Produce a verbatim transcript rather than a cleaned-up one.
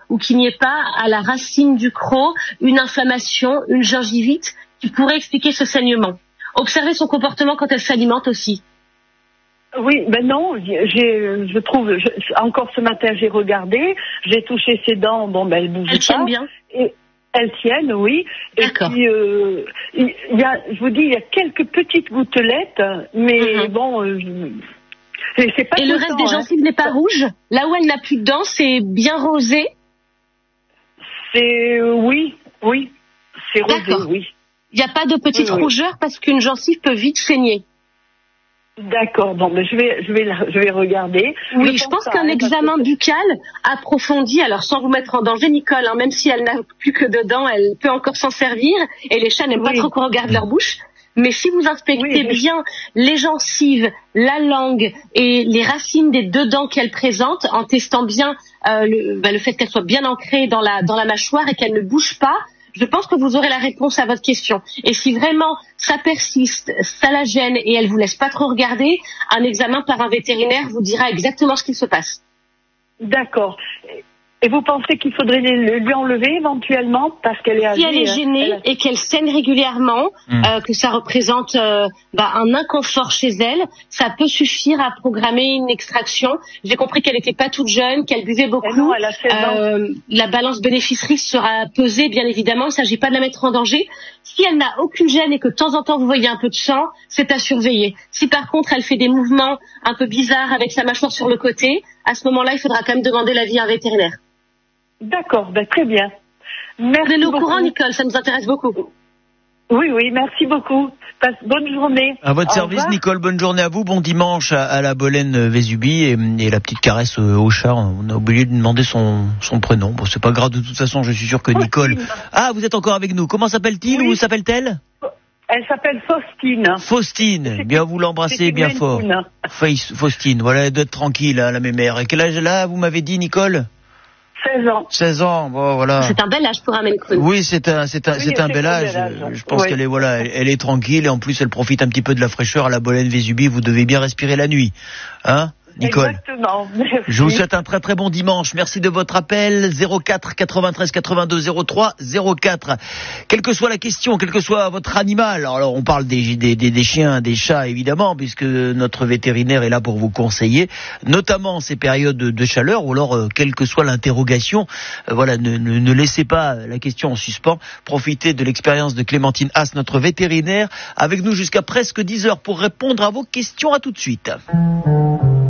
ou qu'il n'y ait pas à la racine du croc une inflammation, une gingivite qui pourrait expliquer ce saignement. Observez son comportement quand elle s'alimente aussi. Oui, ben non, j'ai, je trouve, je, encore ce matin j'ai regardé, j'ai touché ses dents, bon ben elles bougent pas. Elles tiennent bien. Et elles tiennent, oui. D'accord. Et puis, euh, il y a, je vous dis, il y a quelques petites gouttelettes, mais mm-hmm. bon, euh, c'est, c'est pas Et tout le le reste temps, des gencives hein. n'est pas rouge? Là où elle n'a plus de dents, c'est bien rosé? C'est, euh, oui, oui, c'est rosé, D'accord. oui. Il n'y a pas de petite oui, oui. rougeur parce qu'une gencive peut vite saigner. D'accord, bon, mais je vais, je vais, je vais regarder. Oui, je je pense ça, qu'un hein, examen que... buccal approfondi, alors sans vous mettre en danger, Nicole, hein, même si elle n'a plus que deux dents, elle peut encore s'en servir, et les chats n'aiment oui. pas trop qu'on regarde leur bouche. Mais si vous inspectez oui, bien les gencives, la langue et les racines des deux dents qu'elle présente, en testant bien euh, le, bah, le fait qu'elle soit bien ancrée dans la, dans la mâchoire et qu'elle ne bouge pas, je pense que vous aurez la réponse à votre question. Et si vraiment ça persiste, ça la gêne et elle vous laisse pas trop regarder, un examen par un vétérinaire vous dira exactement ce qu'il se passe. D'accord. Et vous pensez qu'il faudrait lui enlever éventuellement parce qu'elle est âgée? Si elle est gênée elle a... et qu'elle saigne régulièrement, mmh. euh, que ça représente euh, bah, un inconfort chez elle, ça peut suffire à programmer une extraction. J'ai compris qu'elle n'était pas toute jeune, qu'elle buvait beaucoup. Non, elle a seize ans. Euh, la balance bénéfice-risque sera pesée, bien évidemment. Il ne s'agit pas de la mettre en danger. Si elle n'a aucune gêne et que de temps en temps vous voyez un peu de sang, c'est à surveiller. Si par contre elle fait des mouvements un peu bizarres avec sa mâchoire sur le côté, à ce moment-là, il faudra quand même demander l'avis à un vétérinaire. D'accord, ben très bien. Merci Vous êtes au beaucoup. courant, Nicole, ça nous intéresse beaucoup. Oui, oui, merci beaucoup. Passe bonne journée. À votre au service, revoir. Nicole, bonne journée à vous. Bon dimanche à, à la Bolène Vésubie et, et la petite caresse au chat. On a oublié de demander son, son prénom. Bon, c'est pas grave de toute façon, je suis sûr que Nicole... Ah, vous êtes encore avec nous. Comment s'appelle-t-il oui. ou s'appelle-t-elle? Elle s'appelle Faustine. Faustine, bien vous l'embrasser bien fort. Faustine, voilà, elle doit être tranquille, hein, la mémère. Et quel âge là, vous m'avez dit, Nicole? seize ans. seize ans, bon, voilà. C'est un bel âge pour un Maine-Coon. Oui, c'est un, c'est un, oui, c'est un bel âge. âge. Je pense oui. qu'elle est, voilà, elle, elle est tranquille et en plus elle profite un petit peu de la fraîcheur à la Bolène Vésubie. Vous devez bien respirer la nuit, hein, Nicole? Exactement. Merci. Je vous souhaite un très très bon dimanche. Merci de votre appel. zéro quatre quatre-vingt-treize quatre-vingt-deux zéro trois zéro quatre. Quelle que soit la question, quel que soit votre animal. Alors on parle des, des, des, des chiens, des chats évidemment, puisque notre vétérinaire est là pour vous conseiller, notamment en ces périodes de, de chaleur. Ou alors euh, quelle que soit l'interrogation, euh, voilà, ne, ne, ne laissez pas la question en suspens. Profitez de l'expérience de Clémentine Haas, notre vétérinaire, avec nous jusqu'à presque dix heures pour répondre à vos questions. À tout de suite.